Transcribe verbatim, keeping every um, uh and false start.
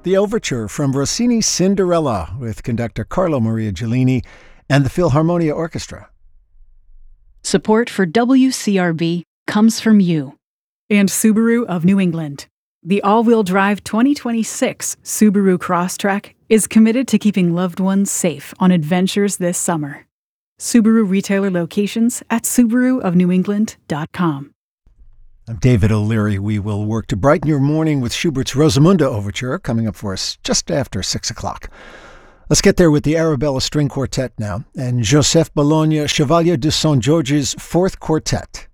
the overture from Rossini's Cinderella with conductor Carlo Maria Giulini and the Philharmonia Orchestra. Support for W C R B comes from you. And Subaru of New England. The all-wheel drive twenty twenty-six Subaru Crosstrek is committed to keeping loved ones safe on adventures this summer. Subaru retailer locations at subaru of new england dot com. I'm David O'Leary. We will work to brighten your morning with Schubert's Rosamunde Overture coming up for us just after six o'clock. Let's get there with the Arabella String Quartet now and Joseph Bologna Chevalier de Saint George's Fourth Quartet.